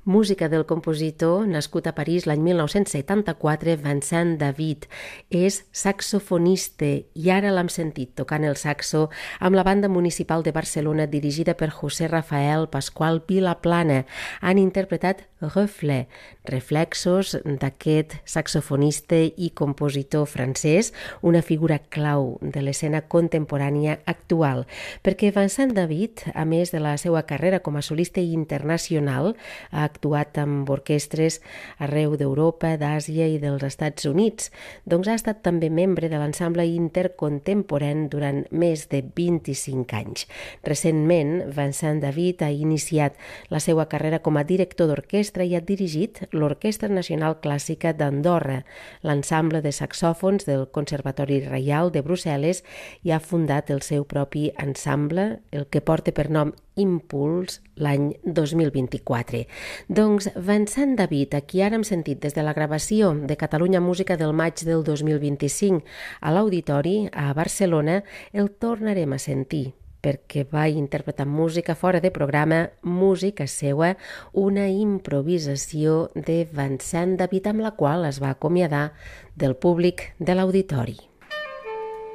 Música del compositor, nascut a París l'any 1974, Vincent David. És saxofonista i ara l'hem sentit tocant el saxo amb la Banda Municipal de Barcelona dirigida per José Rafael Pascual Vilaplana. Han interpretat Reflet, reflexos d'aquest saxofonista i compositor francès, una figura clau de l'escena contemporània actual, perquè Vincent David, a més de la seva carrera com a solista internacional, ha actuat amb orquestres arreu d'Europa, d'Àsia i dels Estats Units. Doncs ha estat també membre de l'ensemble intercontemporani durant més de 25 anys. Recentment, Vincent David ha iniciat la seva carrera com a director d'orquestra i ha dirigit l'Orquestra Nacional Clàssica d'Andorra, l'ensemble de saxòfons del Conservatori Reial de Brussel·les i ha fundat el seu propi ensemble, el que porta per nom Impuls, l'any 2024. Doncs Vincent David, a qui ara hem sentit des de la gravació de Catalunya Música del maig del 2025 a l'Auditori a Barcelona, el tornarem a sentir perquè va interpretar música fora de programa, música seua, una improvisació de Vincent David amb la qual es va acomiadar del públic de l'Auditori.